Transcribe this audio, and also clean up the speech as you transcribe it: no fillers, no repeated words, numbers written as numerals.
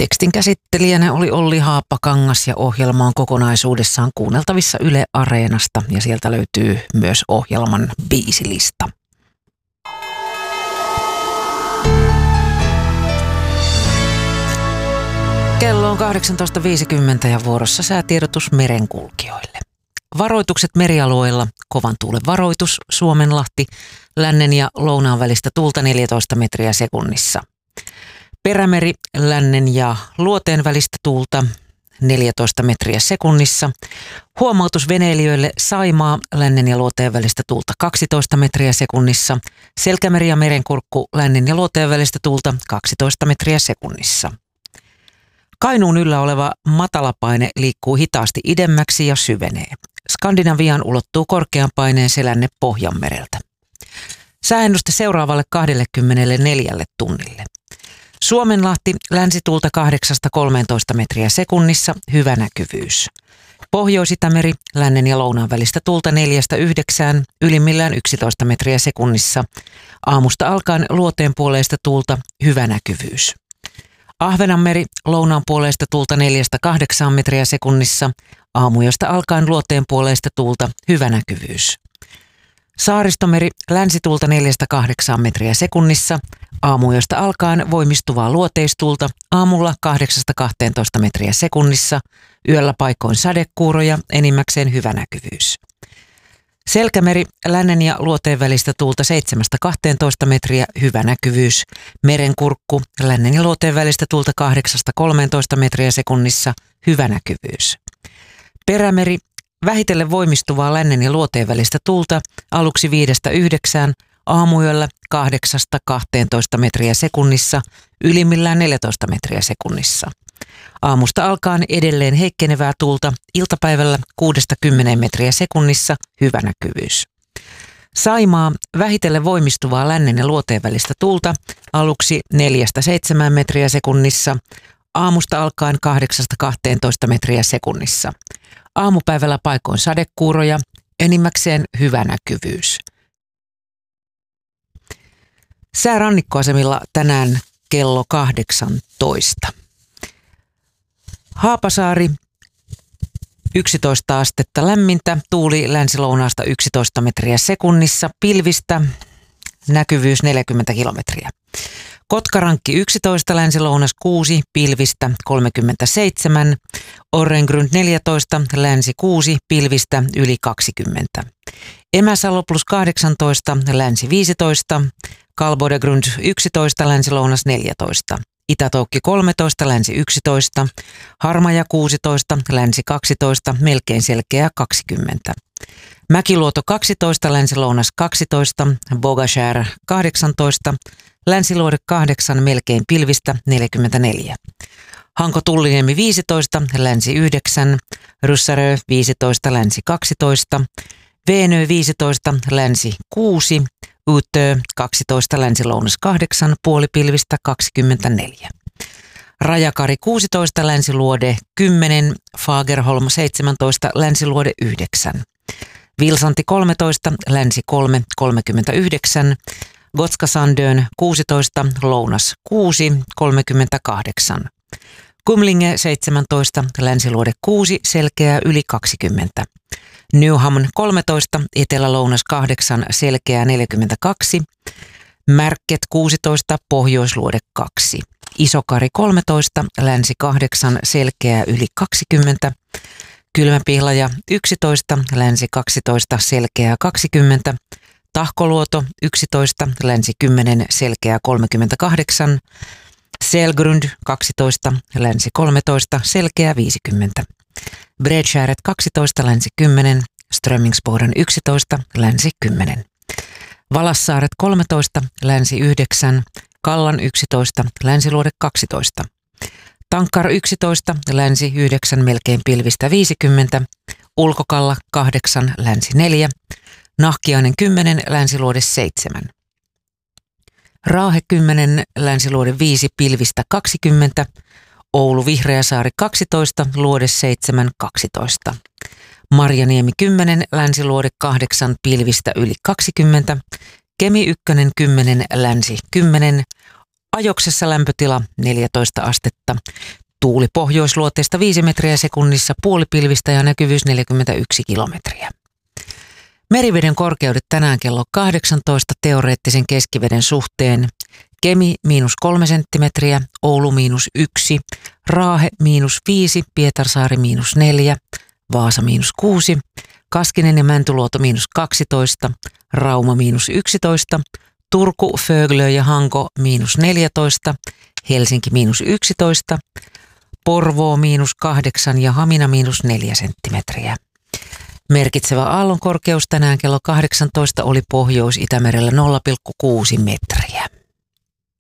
Tekstin käsittelijänä oli Olli Haappakangas ja ohjelma on kokonaisuudessaan kuunneltavissa Yle Areenasta ja sieltä löytyy myös ohjelman biisilista. Kello on 18.50 ja vuorossa säätiedotus merenkulkijoille. Varoitukset merialueilla, kovan tuulen varoitus, Suomenlahti, lännen ja lounaan välistä tuulta 14 metriä sekunnissa. Perämeri, lännen ja luoteen välistä tuulta 14 metriä sekunnissa. Huomautus veneilijöille Saimaa, lännen ja luoteen välistä tuulta 12 metriä sekunnissa. Selkämeri ja merenkurkku, lännen ja luoteen välistä tuulta 12 metriä sekunnissa. Kainuun yllä oleva matalapaine liikkuu hitaasti idemmäksi ja syvenee. Skandinaviaan ulottuu korkean paineen selänne Pohjanmereltä. Sääennuste seuraavalle 24 tunnille. Suomenlahti, länsituulta 8-13 metriä sekunnissa, hyvä näkyvyys. Pohjois-Itämeri, lännen ja lounaan välistä tuulta 4-9, ylimmillään 11 metriä sekunnissa. Aamusta alkaen luoteen puoleista tuulta, hyvä näkyvyys. Ahvenanmeri, lounaan puoleista tuulta 4-8 metriä sekunnissa. Aamuyöstä alkaen luoteen puoleista tuulta, hyvä näkyvyys. Saaristomeri, länsituulta 4-8 metriä sekunnissa. Aamuyöstä alkaen voimistuvaa luoteistuulta, aamulla 8-12 metriä sekunnissa. Yöllä paikoin sadekuuroja, enimmäkseen hyvä näkyvyys. Selkämeri, lännen ja luoteen välistä tuulta 7-12 metriä, hyvä näkyvyys. Merenkurkku, lännen ja luoteen välistä tuulta 8-13 metriä sekunnissa, hyvä näkyvyys. Perämeri, vähitellen voimistuvaa lännen ja luoteen välistä tuulta, aluksi 5-9, aamuyöllä 8-12 metriä sekunnissa, ylimmillään 14 metriä sekunnissa. Aamusta alkaen edelleen heikkenevää tuulta, iltapäivällä 6-10 metriä sekunnissa, hyvä näkyvyys. Saimaa, vähitellen voimistuvaa lännen ja luoteen välistä tuulta, aluksi 4-7 metriä sekunnissa, aamusta alkaen 8-12 metriä sekunnissa. Aamupäivällä paikoin sadekuuroja, enimmäkseen hyvä näkyvyys. Sää rannikkoasemilla tänään kello 18. Haapasaari 11 astetta lämmintä, tuuli länsilounaasta 11 metriä sekunnissa, pilvistä, näkyvyys 40 kilometriä. Kotkarankki 11, länsi-lounas 6, pilvistä 37, Orrengrund 14, länsi 6, pilvistä yli 20. Emäsalo plus 18, länsi 15, Kalbodegrund 11, länsi-lounas 14. Itätoukki 13, länsi 11, Harmaja 16, länsi 12, melkein selkeä 20. Mäkiluoto 12, länsi-lounas 12, Bogashär 18, länsiluode 8, melkein pilvistä 44. Hanko-Tulliniemi 15, länsi 9, Ryssärö 15, länsi 12, Veenö 15, länsi 6, Utö 12, länsi-lounas 8, puolipilvistä 24. Rajakari 16, länsiluode 10, Fagerholm 17, länsiluode 9. Vilsanti 13, länsi 3, 39, Gotskasandön 16, lounas 6, 38. Kumlinge 17, länsiluode 6, selkeää yli 20. Newham 13, etelä-lounas 8, selkeää 42. Märket 16, pohjoisluode 2. Isokari 13, länsi 8, selkeää yli 20. Kylmäpihlaja 11, länsi 12, selkeää 20. Tahkoluoto 11, länsi 10, selkeää 38. Selgrund 12, länsi 13, selkeää 50. Bredskäret 12, länsi 10, Strömmingsboden 11, länsi 10. Valassaaret 13, länsi 9, Kallan 11, länsiluode 12. Tankkar 11, länsi 9, melkein pilvistä 50. Ulkokalla 8, länsi 4. Nahkiainen 10, länsiluode 7. Raahe 10, länsiluode 5, pilvistä 20. Oulu Vihreäsaari 12, luode 7, 12. Marjaniemi 10, länsiluode 8, pilvistä yli 20. Kemi 1, 10, länsi 10. Ajoksessa lämpötila 14 astetta. Tuuli pohjoisluoteista 5 metriä sekunnissa, puolipilvistä ja näkyvyys 41 kilometriä. Meriveden korkeudet tänään kello 18 teoreettisen keskiveden suhteen. Kemi -3 senttimetriä, Oulu -1, Raahe -5, Pietarsaari -4, Vaasa -6, Kaskinen ja Mäntyluoto -12, Rauma -11, Turku, Föglö ja Hanko -14, Helsinki -11, Porvoo -8 ja Hamina -4 senttimetriä. Merkitsevä aallonkorkeus tänään kello 18 oli Pohjois-Itämerellä 0,6 metriä.